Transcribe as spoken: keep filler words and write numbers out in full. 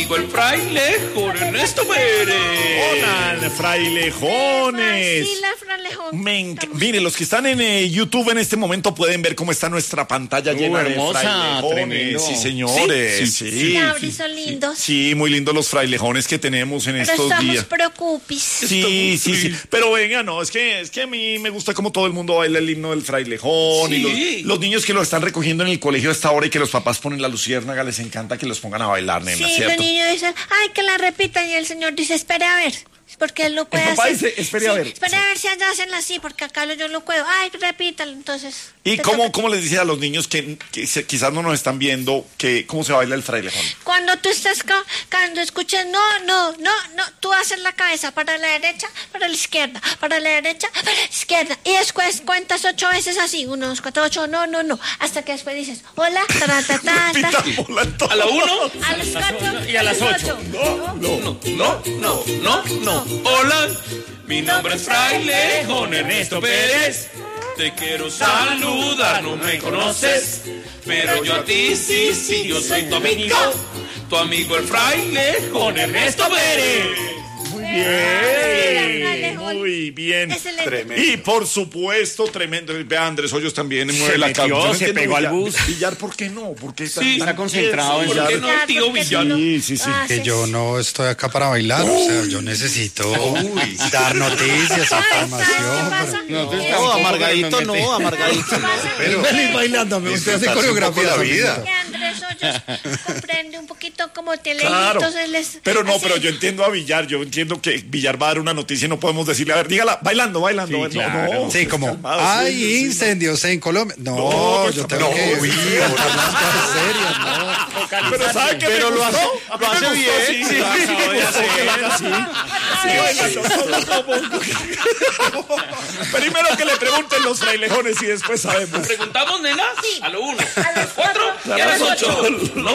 El frailejón Ernesto Pérez. Hola, frailejones. Sí, la frailejón. Me enc- Mire, los que están en eh, YouTube en este momento pueden ver cómo está nuestra pantalla Uh, llena hermosa, de frailejones. tremendo. Sí, señores. Sí, Sí, sí, Sí, Lauri, son lindos. Sí, muy lindos los frailejones que tenemos en Pero estos estamos días. preocupis. Sí, sí, sí. Pero venga, no, es que, es que a mí me gusta como todo el mundo baila el himno del frailejón. Sí. Y los, los niños que lo están recogiendo en el colegio a esta hora y que los papás ponen la luciérnaga, les encanta que los pongan a bailar, nena, Sí, los ¿cierto? niños dicen, ay, que la repitan, y el señor dice, espere a ver, porque él lo puede papá hacer. dice, "Espere a Sí, ver". Espere a ver si allá hacen así, porque acá yo lo puedo. Ay, repítalo, entonces. ¿Y te cómo, toca- cómo les dice a los niños que, que se- quizás no nos están viendo que cómo se baila el frailejón? Cuando tú estás, ca- cuando escuches, no, no, no, no, tú haces la cabeza para la derecha, para la izquierda, para la derecha, para la izquierda. Y después cuentas ocho veces así, uno, dos, cuatro, ocho, no, no, no. Hasta que después dices, hola, ta, ta, ta, ta, ta. Repita, hola, A la uno A las cuatro y a las ocho. No, no. No, no, no, no, no. Hola, mi nombre es frailejón Ernesto Pérez. Te quiero saludar, no me conoces, pero yo a ti sí, sí, yo soy tu amigo, tu amigo el frailejón Ernesto Pérez. Muy Ay, bien, frailejón. muy bien. Excelente. Tremendo. Y por supuesto, tremendo. Vea, Andrés Hoyos también mueve Se la metió, cabeza. Yo no se entiendo pegó al Villar. bus. Villar, ¿por qué no? ¿Por qué Sí, tan está concentrado en tieso, ¿por qué Villar? no, tío porque Villar? tú lo Sí, sí, sí. haces. Que yo no estoy acá para bailar, o sea, yo necesito dar noticias, ¿Sabes qué información. pasa? pero- No, Es No, que- amargadito no, amargadito. Pero feliz bailando, usted hace coreografía la vida. que Andrés Hoyos comprende un poquito como te leí, Claro. entonces les... Pero no, así. pero yo entiendo a Villar. Yo entiendo que Villar va a dar una noticia y no podemos decirle, a ver, dígala, bailando, bailando. Sí, No, claro. no, Sí, como, calmado, sí, hay sí, sí, incendios en Colombia. No, No, yo no, tengo no, que... uy, serias, no. Pero ¿sabe qué Pero me lo gustó? hace- A mí lo me hace gustó, bien, sí, sí, sí, sí, sí, me gustó que lo haga así. Sí, oiga, no, no, no, no. Primero que le pregunten los frailejones y después sabemos. ¿Preguntamos, nena? Sí. A lo uno, A a las las cuatro y a las ocho.